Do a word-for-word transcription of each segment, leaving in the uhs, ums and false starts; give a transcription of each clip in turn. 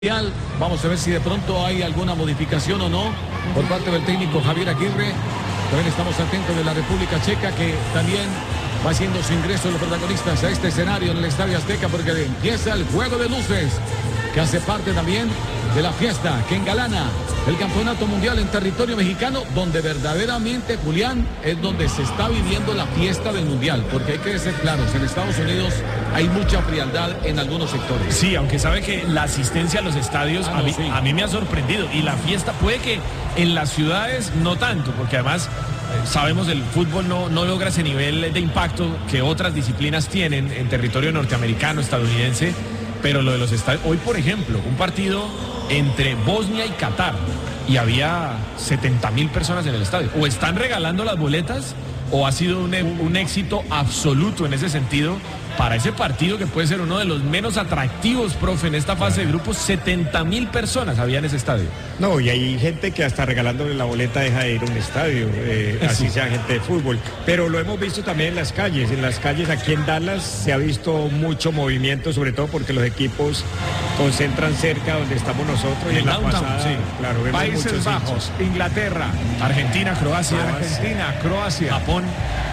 Vamos a ver si de pronto hay alguna modificación o no por parte del técnico Javier Aguirre. También estamos atentos de la República Checa, que también va haciendo su ingreso de los protagonistas a este escenario en el Estadio Azteca, porque empieza el juego de luces, que hace parte también de la fiesta que engalana el campeonato mundial en territorio mexicano, donde verdaderamente, Julián, es donde se está viviendo la fiesta del mundial, porque hay que ser claros, en Estados Unidos hay mucha frialdad en algunos sectores. Sí, aunque sabe que la asistencia a los estadios ah, no, a, mí, sí. a mí me ha sorprendido, y la fiesta puede que en las ciudades no tanto, porque además eh, sabemos el fútbol no, no logra ese nivel de impacto que otras disciplinas tienen en territorio norteamericano, estadounidense, pero lo de los estadios, hoy por ejemplo, un partido entre Bosnia y Qatar, y había setenta mil personas en el estadio. O están regalando las boletas, o ha sido un, un éxito absoluto en ese sentido para ese partido, que puede ser uno de los menos atractivos, profe, en esta fase de grupos. Setenta mil personas había en ese estadio. No, y hay gente que hasta regalándole la boleta deja de ir a un estadio, eh, así sí. sea gente de fútbol. Pero lo hemos visto también en las calles. En las calles aquí en Dallas se ha visto mucho movimiento, sobre todo porque los equipos concentran cerca donde estamos nosotros. Y en la pasada, sí. claro, Países Bajos, sitios. Inglaterra, Argentina, Croacia, Argentina, Croacia, Japón,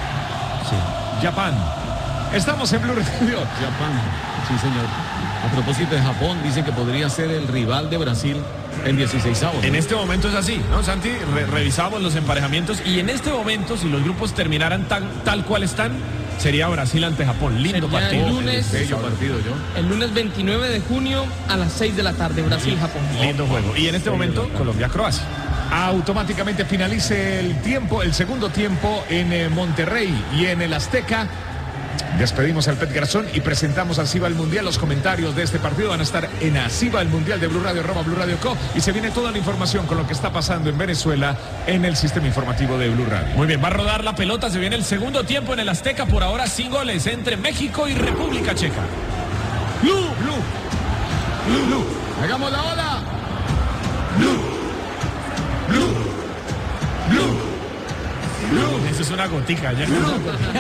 sí. Japón. Estamos en Blue Radio. Japón, sí señor. A propósito de Japón, dicen que podría ser el rival de Brasil en dieciseisavos. En este momento es así, ¿no, Santi? Re revisamos los emparejamientos y en este momento, si los grupos terminaran tal, tal cual están, sería Brasil ante Japón. Lindo sería partido. El lunes, bello partido, yo. El lunes veintinueve de junio a las seis de la tarde, Brasil-Japón. Lindo juego. Y en este momento, Colombia-Croacia. Automáticamente finalice el tiempo, el segundo tiempo en eh, Monterrey y en el Azteca. Despedimos al Pet Garzón y presentamos a Asiva el Mundial. Los comentarios de este partido van a estar en Asiva el Mundial de Blue Radio, arroba Blue Radio Co. Y se viene toda la información con lo que está pasando en Venezuela en el sistema informativo de Blue Radio. Muy bien, va a rodar la pelota. Se viene el segundo tiempo en el Azteca. Por ahora sin goles entre México y República Checa. Blue, Blue, Blue, Blue. Hagamos la ola. Blue, Blue, Blue. Blue. Eso es una gotica, ya. Blue.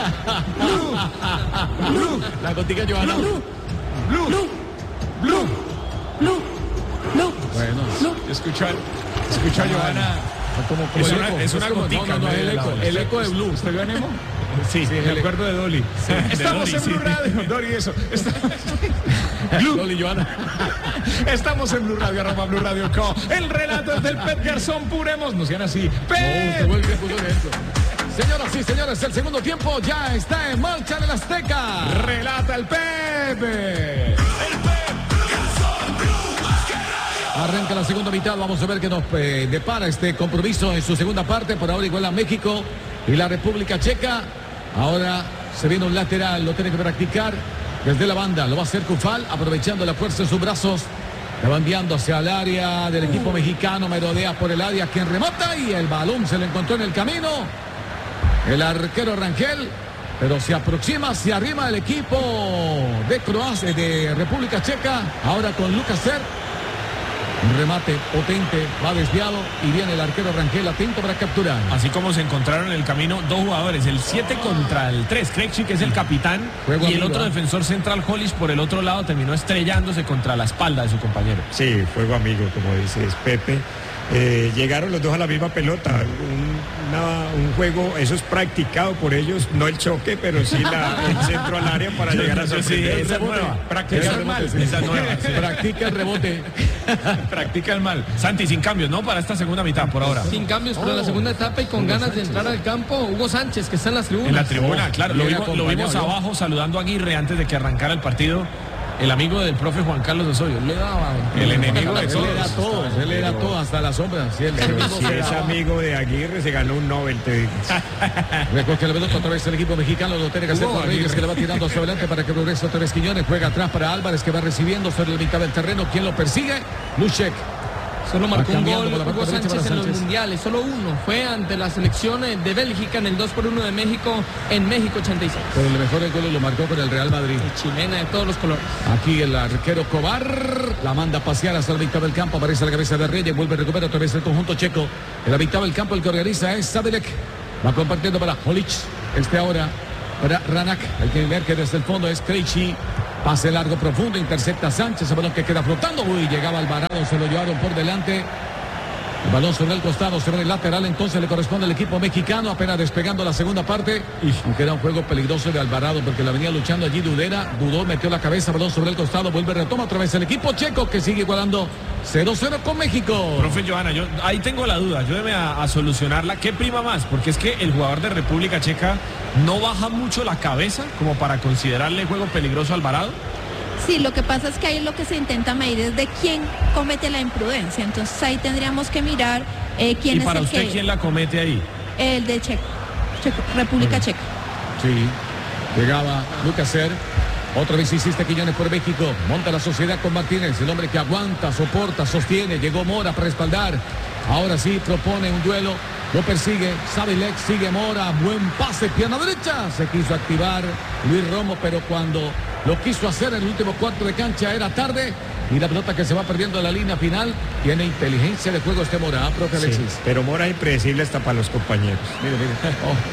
Blue. Blue. La gotica Johanna. Blue. Blue. Blue. Blue. Blue. Blue. Bueno, Blue. Escuchar, escuchar Johanna. Como, como es, el una, eco. es una es como, gotica. No, no, no, el eco, el eco de Blue. ¿Usted vio a Nemo? Sí, sí, el acuerdo de Dolly. Sí, Estamos de Dolly, en Blue sí. Radio. Dolly, eso. Está... Blue. Dolly, Johanna. Estamos en Blue Radio, arroba Blue Radio Co. El relato es del Pet Garzón. Puremos. No sean así. Pet. No, usted vuelve a poner esto. Señoras y señores, el segundo tiempo ya está en marcha en el Azteca. Relata el Pepe. Arranca la segunda mitad, vamos a ver qué nos eh, depara este compromiso en su segunda parte. Por ahora igual a México y la República Checa. Ahora se viene un lateral, lo tiene que practicar desde la banda. Lo va a hacer Cufal, aprovechando la fuerza de sus brazos. Le va enviando hacia el área del equipo mexicano, merodea por el área, quien remota y el balón se lo encontró en el camino. El arquero Rangel, pero se aproxima, se arrima el equipo de Croacia, de República Checa. Ahora con Lucas Ser. Un remate potente, va desviado y viene el arquero Rangel atento para capturar. Así como se encontraron en el camino dos jugadores, el siete contra el tres. Krejci, que es el capitán, Juego y el amigo, otro ¿eh? defensor central, Hollis, por el otro lado, terminó estrellándose contra la espalda de su compañero. Sí, fuego amigo, como dices Pepe. Eh, llegaron los dos a la misma pelota, un, una, un juego, eso es practicado por ellos, no el choque, pero sí la, el centro al área para llegar a sí, sí, esa es nueva. Practica el mal. Esa nueva. Sí. Practica el rebote. Practica el mal. Santi, sin cambios, ¿no? Para esta segunda mitad, por ahora. Sin cambios, pero oh, la segunda etapa y con Hugo ganas Sánchez. de entrar al campo, Hugo Sánchez, que está en las tribunas. En la tribuna, oh, claro. Lo vimos, lo vimos ¿no? abajo saludando a Aguirre antes de que arrancara el partido. El amigo del profe Juan Carlos Osorio. Le daba el enemigo de él todos. Era todo, él era todo, hasta la sombra. Sí, si es amigo de Aguirre, se ganó un Nobel, te digo. Recoge la pelota otra vez el equipo mexicano, lo tiene que hacer por Reyes, que le va tirando hacia adelante para que progrese otra vez Quiñones. Juega atrás para Álvarez, que va recibiendo sobre la mitad del terreno. ¿Quién lo persigue? Lushek. Solo marcó un gol por la Hugo Sánchez en los mundiales, solo uno. Fue ante la selección de Bélgica en el dos por uno de México, en México ochenta y seis. Pero el mejor del gol lo marcó con el Real Madrid. El chilena de todos los colores. Aquí el arquero Cobar la manda a pasear hasta la mitad del campo. Aparece la cabeza de Reyes, vuelve a recuperar otra vez el conjunto checo. En la mitad del campo el que organiza es Sadelek. Va compartiendo para Holic. Este ahora para Ranak. Hay que ver que desde el fondo es Krejci. Pase largo, profundo, intercepta Sánchez, el balón que queda flotando. Uy, llegaba Alvarado, se lo llevaron por delante. El balón sobre el costado, se ve el lateral, entonces le corresponde al equipo mexicano, apenas despegando la segunda parte. Aunque era un juego peligroso de Alvarado, porque la venía luchando allí Dudera, dudó, metió la cabeza, balón sobre el costado, vuelve, retoma otra vez el equipo checo, que sigue igualando cero cero con México. Profe Johanna, yo ahí tengo la duda, ayúdeme a, a solucionarla. ¿Qué prima más? Porque es que el jugador de República Checa no baja mucho la cabeza como para considerarle juego peligroso a Alvarado. Sí, lo que pasa es que ahí lo que se intenta medir es de quién comete la imprudencia. Entonces ahí tendríamos que mirar eh, quién ¿Y es para el usted que... quién la comete ahí? El de Checo, Checo República Bueno. Checa. Sí, llegaba Lucaser. Otra vez insiste Quiñones por México. Monta la sociedad con Martínez, el hombre que aguanta, soporta, sostiene. Llegó Mora para respaldar. Ahora sí propone un duelo. Lo persigue. Sabilek, sigue Mora. Buen pase, pierna derecha. Se quiso activar Luis Romo, pero cuando lo quiso hacer en el último cuarto de cancha era tarde. Y la pelota que se va perdiendo en la línea final. Tiene inteligencia de juego este Mora, ¿eh, profe Alexis? Sí, pero Mora es impredecible hasta para los compañeros. Mire, mire.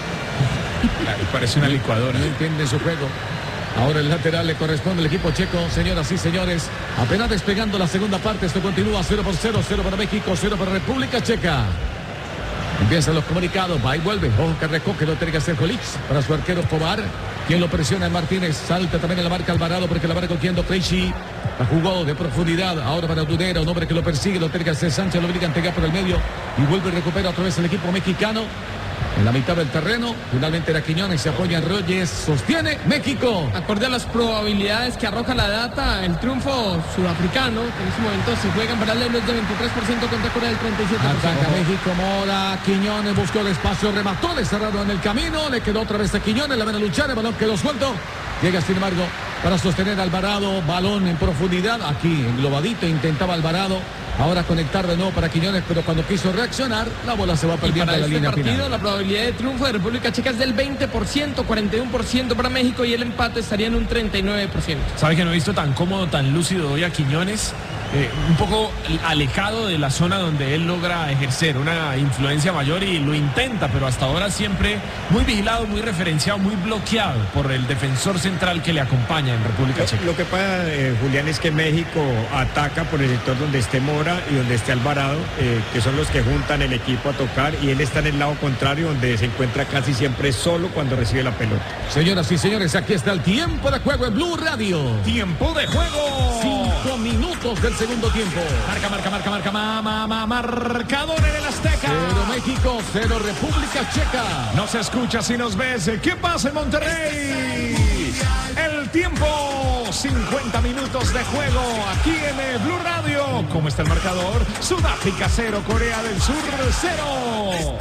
Oh. Claro, parece una licuadora. No entiende su juego. Ahora el lateral le corresponde al equipo checo, señoras y señores. Apenas despegando la segunda parte, esto continúa cero por cero, cero para México, cero para República Checa. Empiezan los comunicados, va y vuelve. Ojo que recoge, lo tiene que hacer Jolic para su arquero Pobar. Quien lo presiona, Martínez. Salta también en la marca Alvarado porque la va recogiendo Creighty. La jugó de profundidad. Ahora para Dudera, un hombre que lo persigue, lo tiene que hacer Sánchez, lo obliga a entregar por el medio. Y vuelve y recupera otra vez el equipo mexicano. En la mitad del terreno, finalmente era Quiñones, se apoya en Reyes, sostiene México. Acorde a las probabilidades que arroja la data, el triunfo sudafricano, que en este momento se juega en paralelos de veintitrés por ciento contra Corea del treinta y siete por ciento. Ataca México, Mora, Quiñones buscó el espacio, remató, le cerraron en el camino, le quedó otra vez a Quiñones, la van a luchar, el balón quedó suelto. Llega sin embargo para sostener a Alvarado, balón en profundidad, aquí englobadito, intentaba Alvarado. Ahora conectar de nuevo para Quiñones, pero cuando quiso reaccionar, la bola se va perdiendo en la este línea partido, final. la probabilidad de triunfo de República Checa es del veinte por ciento, cuarenta y uno por ciento para México y el empate estaría en un treinta y nueve por ciento. ¿Sabe que no he visto tan cómodo, tan lúcido hoy a Quiñones? Eh, un poco alejado de la zona donde él logra ejercer una influencia mayor y lo intenta, pero hasta ahora siempre muy vigilado, muy referenciado, muy bloqueado por el defensor central que le acompaña en República Checa. Lo, lo que pasa, eh, Julián, es que México ataca por el sector donde esté Mora y donde esté Alvarado, eh, que son los que juntan el equipo a tocar, y él está en el lado contrario, donde se encuentra casi siempre solo cuando recibe la pelota. Señoras y señores, aquí está el tiempo de juego en Blue Radio. Tiempo de juego. Cinco minutos del segundo tiempo. Marca, marca, marca, marca, ma, ma, ma, marcador en el Azteca. Cero México, cero República Checa. No se escucha si nos ves. ¿Qué pasa en Monterrey? El tiempo, cincuenta minutos de juego aquí en eh, Blue Radio. ¿Cómo está el marcador? Sudáfrica cero, Corea del Sur cero.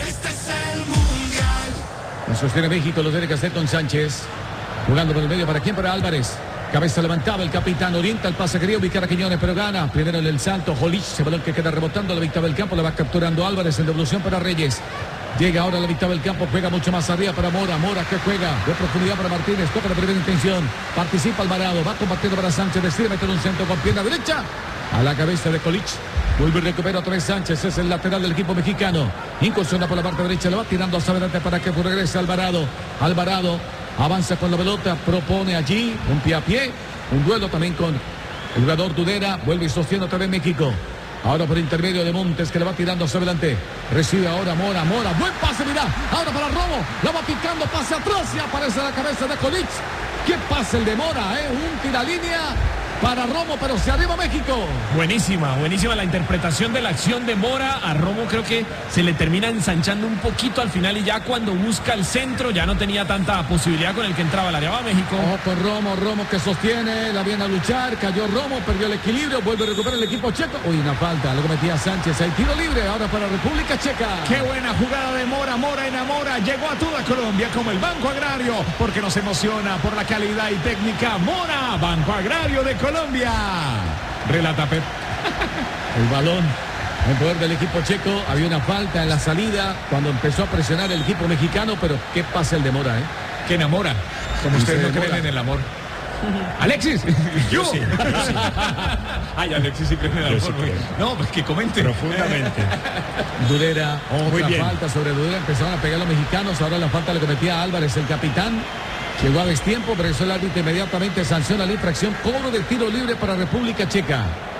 Lo sostiene México, lo tiene que hacer con Sánchez. Jugando por el medio, ¿para quién? Para Álvarez. Cabeza levantaba el capitán, orienta el pase, quería ubicar a Quiñones, pero gana. Primero en el salto, Jolic, ese balón que queda rebotando a la mitad del campo, le va capturando Álvarez en devolución para Reyes. Llega ahora a la mitad del campo, juega mucho más arriba para Mora. Mora que juega de profundidad para Martínez, toca la primera intención. Participa Alvarado, va compartiendo para Sánchez, decide meter un centro con pierna derecha a la cabeza de Jolic. Vuelve y recupera otra vez Sánchez, es el lateral del equipo mexicano. Incursiona por la parte derecha, le va tirando hacia adelante para que regrese Alvarado. Alvarado avanza con la pelota, propone allí un pie a pie, un duelo también con el jugador Dudera, vuelve y sostiene otra vez México. Ahora por intermedio de Montes que le va tirando hacia adelante. Recibe ahora Mora, Mora, buen pase, mira. Ahora para Romo, la va picando, pase atrás y aparece la cabeza de Jolic. ¿Qué pasa el de Mora, eh? Un tiralínea para Romo, pero se arriba México. Buenísima, buenísima la interpretación de la acción de Mora. A Romo creo que se le termina ensanchando un poquito al final y ya cuando busca el centro ya no tenía tanta posibilidad con el que entraba al área. Va México. Ojo con Romo, Romo que sostiene, la viene a luchar, cayó Romo, perdió el equilibrio, vuelve a recuperar el equipo checo. Uy, una falta, lo cometía Sánchez, el tiro libre ahora para República Checa. Qué buena jugada de Mora, Mora enamora, llegó a toda Colombia como el Banco Agrario, porque nos emociona por la calidad y técnica. Mora, Banco Agrario de Colombia. Relata Pep. El balón en poder del equipo checo, había una falta en la salida cuando empezó a presionar el equipo mexicano, pero qué pasa el de Mora, ¿eh? Que enamora, como Y ustedes se no creen demora. en el amor. Alexis, yo. sí. Ay, Alexis sí cree en el Yo amor. sí muy- creo. No, pues que comente. Profundamente. Dudera, Muy otra bien. falta sobre Dudera, empezaron a pegar los mexicanos, ahora la falta le cometía a Álvarez, el capitán. Llegó a destiempo, pero eso el árbitro inmediatamente sanciona la infracción. Cobro de tiro libre para República Checa.